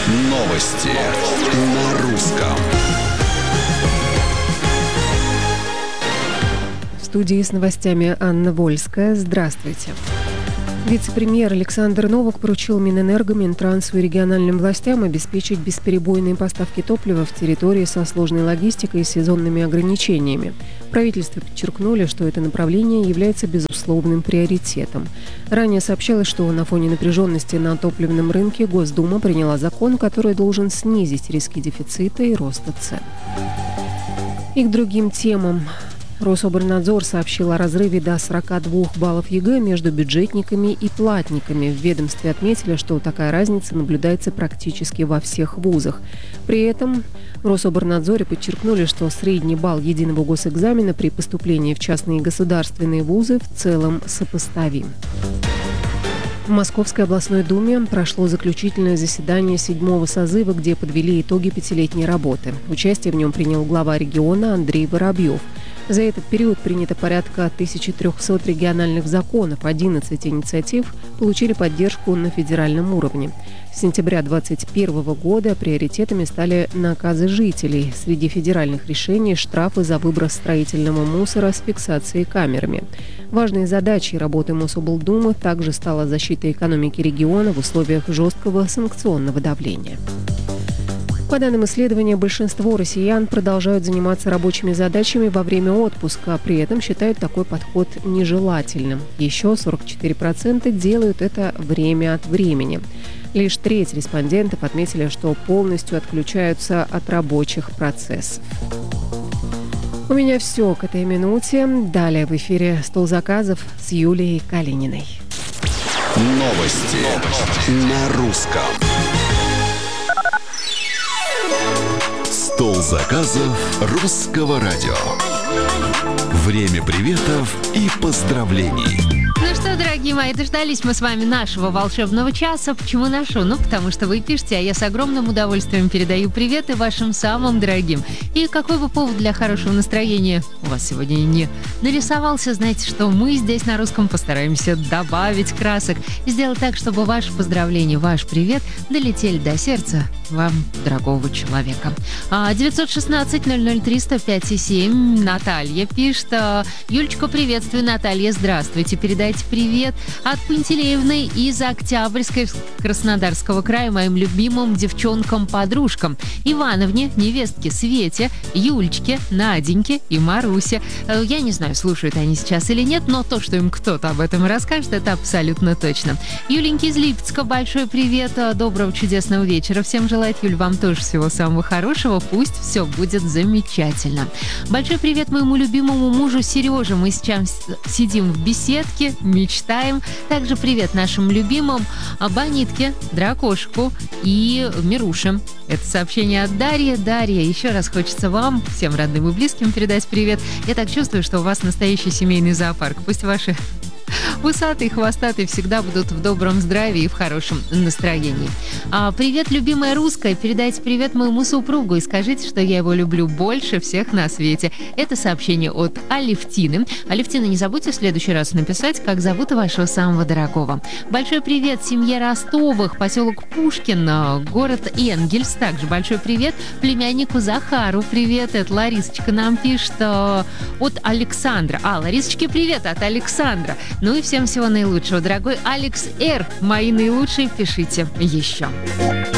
Новости на русском. В студии с новостями Анна Вольская. Здравствуйте. Вице-премьер Александр Новак поручил Минэнерго, Минтрансу и региональным властям обеспечить бесперебойные поставки топлива в территории со сложной логистикой и сезонными ограничениями. В правительстве подчеркнули, что это направление является безусловным приоритетом. Ранее сообщалось, что на фоне напряженности на топливном рынке Госдума приняла закон, который должен снизить риски дефицита и роста цен. И к другим темам. Рособорнадзор сообщил о разрыве до 42 баллов ЕГЭ между бюджетниками и платниками. В ведомстве отметили, что такая разница наблюдается практически во всех вузах. При этом в Рособорнадзоре подчеркнули, что средний балл единого госэкзамена при поступлении в частные и государственные вузы в целом сопоставим. В Московской областной думе прошло заключительное заседание 7-го созыва, где подвели итоги пятилетней работы. Участие в нем принял глава региона Андрей Воробьев. За этот период принято порядка 1300 региональных законов, 11 инициатив получили поддержку на федеральном уровне. С сентября 2021 года приоритетами стали наказы жителей. Среди федеральных решений – штрафы за выброс строительного мусора с фиксацией камерами. Важной задачей работы Мособлдумы также стала защита экономики региона в условиях жесткого санкционного давления. По данным исследования, большинство россиян продолжают заниматься рабочими задачами во время отпуска, при этом считают такой подход нежелательным. Еще 44% делают это время от времени. Лишь треть респондентов отметили, что полностью отключаются от рабочих процессов. У меня все к этой минуте. Далее в эфире «Стол заказов» с Юлией Калининой. Новости на русском. Стол заказов русского радио. Время приветов и поздравлений. Ну что, дорогие мои, дождались мы с вами нашего волшебного часа. Почему нашего? Ну, потому что вы пишете, а я с огромным удовольствием передаю приветы вашим самым дорогим. И какой бы повод для хорошего настроения у вас сегодня не нарисовался, знаете, что мы здесь на русском постараемся добавить красок и сделать так, чтобы ваше поздравление, ваш привет долетели до сердца вам, дорогого человека. 916-003-105-7. Наталья пишет. Юлечка, приветствую. Наталья, здравствуйте. Передайте привет от Пантелеевны из Октябрьской Краснодарского края моим любимым девчонкам-подружкам. Ивановне, невестке Свете, Юлечке, Наденьке и Марусе. Я не знаю, слушают они сейчас или нет, но то, что им кто-то об этом расскажет, это абсолютно точно. Юленьке из Липецка большой привет. Доброго, чудесного вечера. Всем желает, Юль, вам тоже всего самого хорошего. Пусть все будет замечательно. Большой привет моему любимому мужу Сереже. Мы сейчас сидим в беседке, мечтаем. Также привет нашим любимым Бонитке, Дракошку и Мируше. Это сообщение от Дарьи. Дарья, еще раз хочется вам, всем родным и близким, передать привет. Я так чувствую, что у вас настоящий семейный зоопарк. Пусть ваши усатые, хвостатые всегда будут в добром здравии и в хорошем настроении. Привет, любимая русская. Передайте привет моему супругу и скажите, что я его люблю больше всех на свете. Это сообщение от Алевтины. Алевтина, не забудьте в следующий раз написать, как зовут вашего самого дорогого. Большой привет семье Ростовых, поселок Пушкин, город Энгельс. Также большой привет племяннику Захару. Привет, это Ларисочка нам пишет от Александра. Ларисочке привет от Александра. Ну и всем всего наилучшего. Дорогой Алекс Р. Мои наилучшие пишите еще.